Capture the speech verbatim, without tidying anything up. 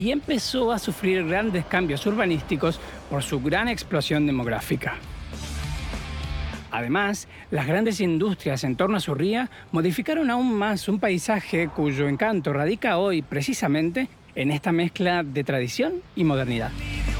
y empezó a sufrir grandes cambios urbanísticos por su gran explosión demográfica. Además, las grandes industrias en torno a su ría modificaron aún más un paisaje cuyo encanto radica hoy precisamente en esta mezcla de tradición y modernidad.